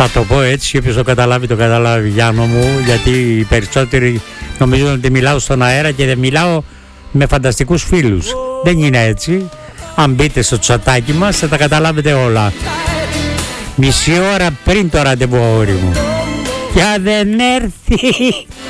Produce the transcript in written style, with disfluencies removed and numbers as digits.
Θα το πω έτσι και όποιος το καταλάβει Γιάννο μου, γιατί οι περισσότεροι νομίζουν ότι μιλάω στον αέρα και δεν μιλάω με φανταστικούς φίλους. Δεν είναι έτσι. Αν μπείτε στο τσατάκι μας θα τα καταλάβετε όλα. Μισή ώρα πριν το ραντεβού, αγόρι μου. Και αν δεν έρθει